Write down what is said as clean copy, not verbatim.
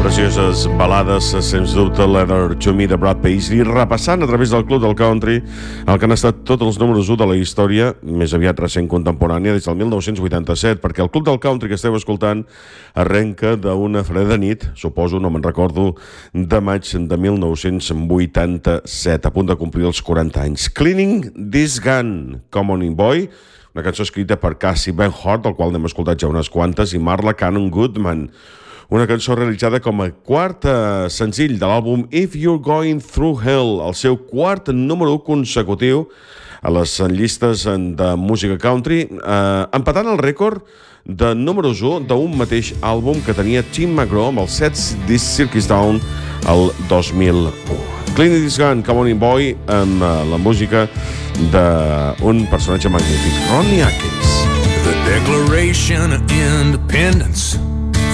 Precioses balades, sens dubte, Letter to Me de Brad Paisley, repassant a través del Club del Country el que han estat tots els números 1 de la història, més aviat recent contemporània, des del 1987, perquè el Club del Country que esteu escoltant arrenca d'una freda nit, suposo, no me'n recordo, de maig de 1987, a punt de complir els 40 anys. Cleaning This Gun, Come On In Boy, una cançó escrita per Cassie Benhart, del qual n'hem escoltat ja unes quantes, i Marla Cannon Goodman, una cançó realitzada com a quart senzill de l'àlbum If You're Going Through Hell, el seu quart número 1 consecutiu a les llistes de música country, empatant el rècord de números 1 d'un mateix àlbum que tenia Tim McGraw amb el Sets This Circus Down el 2001. Cleaning This Gun, Come On In Boy, amb la música d'un personatge magnífic, Ronnie Atkins. The Declaration of Independence